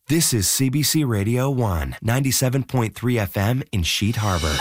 This is CBC Radio 1, 97.3 FM in Sheet Harbor.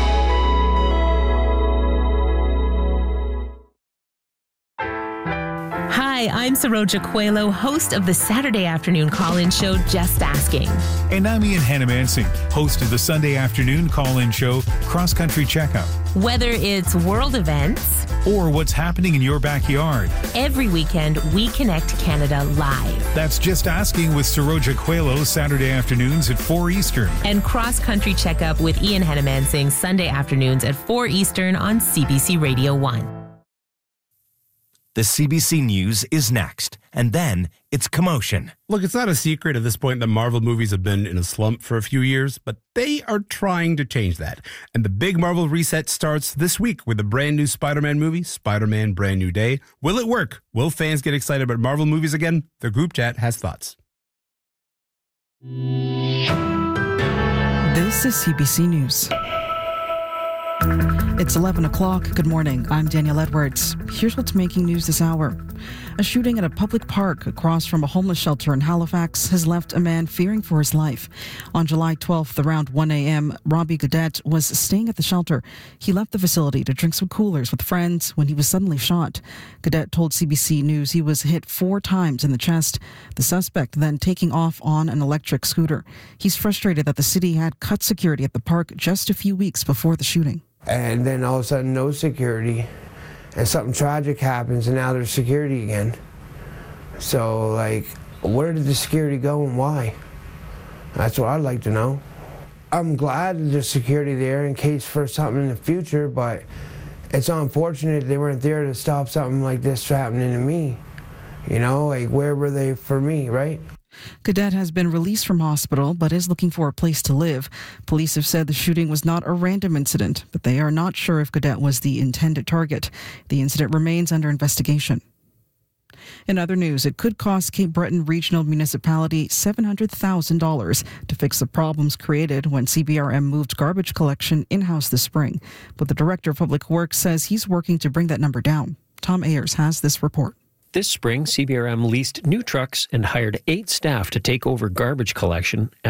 Hi, I'm Saroja Coelho, host of the Saturday afternoon call-in show, Just Asking. And I'm Ian Hannamansing, host of the Sunday afternoon call-in show, Cross Country Checkup. Whether it's world events or what's happening in your backyard, every weekend we connect Canada live. That's Just Asking with Saroja Coelho, Saturday afternoons at 4 Eastern. And Cross Country Checkup with Ian Hannamansing, Sunday afternoons at 4 Eastern on CBC Radio 1. The CBC News is next, and then it's commotion. Look, it's not a secret at this point that Marvel movies have been in a slump for a few years, but they are trying to change that. And the big Marvel reset starts this week with a brand new Spider-Man movie, Spider-Man Brand New Day. Will it work? Will fans get excited about Marvel movies again? The group chat has thoughts. This is CBC News. It's 11 o'clock. Good morning. I'm Danielle Edwards. Here's what's making news this hour. A shooting at a public park across from a homeless shelter in Halifax has left a man fearing for his life. On July 12th, around 1 a.m., Robbie Godet was staying at the shelter. He left the facility to drink some coolers with friends when he was suddenly shot. Godet told CBC News he was hit 4 times in the chest. The suspect then taking off on an electric scooter. He's frustrated that the city had cut security at the park just a few weeks before the shooting. And then all of a sudden, no security, and something tragic happens, and now there's security again. So, like, where did the security go and why? That's what I'd like to know. I'm glad there's security there in case for something in the future, but it's unfortunate they weren't there to stop something like this from happening to me. You know, like, where were they for me, right? Godet has been released from hospital but is looking for a place to live. Police have said the shooting was not a random incident, but they are not sure if Godet was the intended target. The incident remains under investigation. In other news, it could cost Cape Breton Regional Municipality $700,000 to fix the problems created when CBRM moved garbage collection in-house this spring. But the Director of Public Works says he's working to bring that number down. Tom Ayers has this report. This spring, CBRM leased new trucks and hired 8 staff to take over garbage collection